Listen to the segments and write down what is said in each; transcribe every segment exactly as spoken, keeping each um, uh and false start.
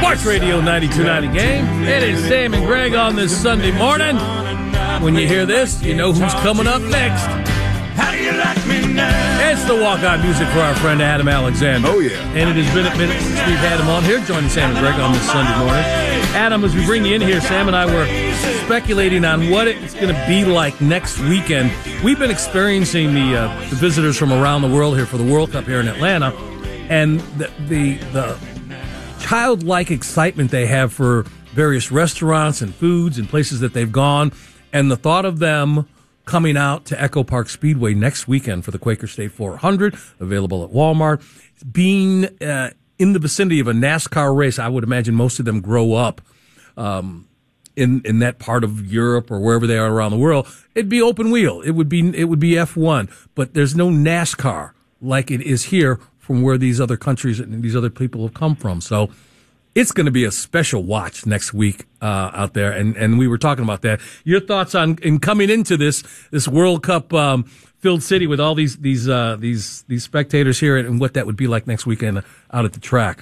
Sports Radio ninety-two ninety Game. It is Sam and Greg on this Sunday morning. When you hear this, you know who's coming up next. How do you like me now? It's the walk-on music for our friend Adam Alexander. Oh, yeah. And it has been a minute since we've had him on here, joining Sam and Greg on this Sunday morning. Adam, as we bring you in here, Sam and I were speculating on what it's going to be like next weekend. We've been experiencing the, uh, the visitors from around the world here for the World Cup here in Atlanta, and the the, the childlike excitement they have for various restaurants and foods and places that they've gone, and the thought of them coming out to Echo Park Speedway next weekend for the Quaker State four hundred, available at Walmart. Being uh, in the vicinity of a NASCAR race, I would imagine most of them grow up um, in in that part of Europe or wherever they are around the world. It'd be open wheel. It would be it would be F one, but there's no NASCAR like it is here from where these other countries and these other people have come from. So it's going to be a special watch next week uh, out there, and, and we were talking about that. Your thoughts on in coming into this this World Cup um, filled city with all these these uh, these these spectators here, and what that would be like next weekend out at the track?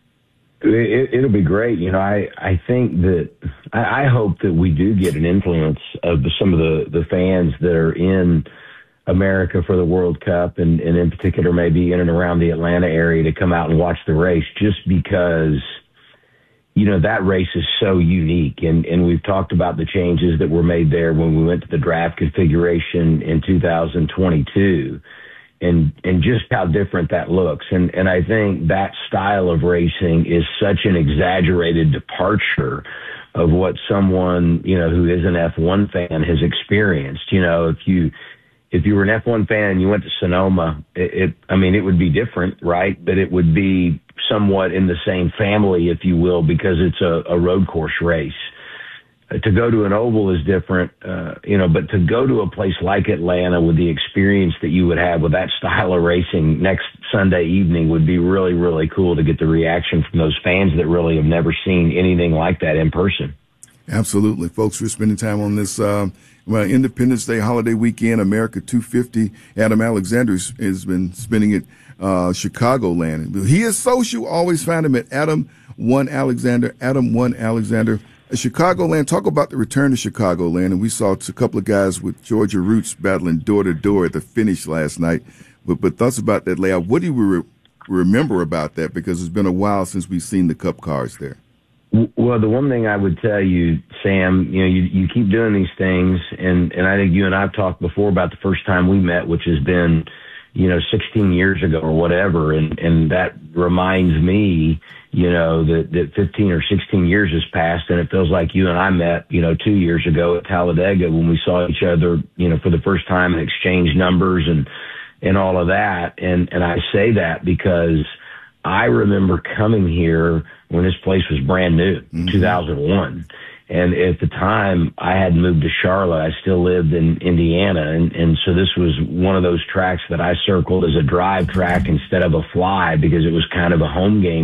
It, it'll be great. You know, I I think that I, I hope that we do get an influence of the, some of the the fans that are in America for the World Cup, and, and in particular maybe in and around the Atlanta area, to come out and watch the race, just because, you know, that race is so unique. And, and we've talked about the changes that were made there when we went to the draft configuration in two thousand twenty-two, and, and just how different that looks. And, and I think that style of racing is such an exaggerated departure of what someone, you know, who is an F one fan has experienced. You know, if you, if you were an F one fan and you went to Sonoma, it, it, I mean, it would be different, right? But it would be somewhat in the same family, if you will, because it's a, a road course race. Uh, to go to an oval is different, uh, you know, but to go to a place like Atlanta with the experience that you would have with that style of racing next Sunday evening would be really, really cool to get the reaction from those fans that really have never seen anything like that in person. Absolutely. Folks, we're spending time on this um, well, Independence Day holiday weekend, America two fifty. Adam Alexander has been spending it uh, Chicagoland. He is social. Always find him at Adam one Alexander, Adam one Alexander. Chicagoland, talk about the return to Chicagoland. And we saw a couple of guys with Georgia roots battling door to door at the finish last night. But, but thoughts about that layout. What do you re- remember about that? Because it's been a while since we've seen the Cup cars there. Well, the one thing I would tell you, Sam, you know, you, you keep doing these things, and, and I think you and I have talked before about the first time we met, which has been, you know, sixteen years ago or whatever, and, and that reminds me, you know, that, that fifteen or sixteen years has passed, and it feels like you and I met, you know, two years ago at Talladega when we saw each other, you know, for the first time and exchanged numbers and, and all of that. And, and I say that because I remember coming here when this place was brand new, mm-hmm. two thousand one. And at the time, I had moved to Charlotte. I still lived in Indiana. And, and so this was one of those tracks that I circled as a drive track instead of a fly, because it was kind of a home game